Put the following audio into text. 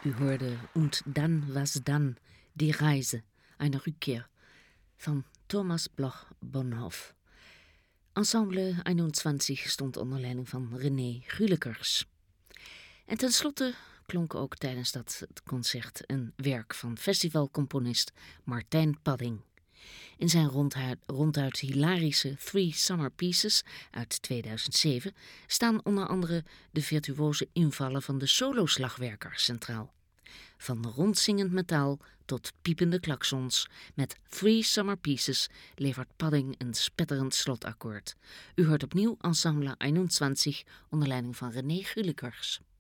U hoorde Und dann was dann, die Reise, eine Rückkehr van Thomas Bloch-Bonhoff. Ensemble 21 stond onder leiding van René Gulikers. En tenslotte klonk ook tijdens dat concert een werk van festivalcomponist Martijn Padding. In zijn ronduit hilarische Three Summer Pieces uit 2007 staan onder andere de virtuoze invallen van de soloslagwerker centraal. Van rondzingend metaal tot piepende klaksons, met Three Summer Pieces levert Padding een spetterend slotakkoord. U hoort opnieuw Ensemble 21 onder leiding van René Gulikers.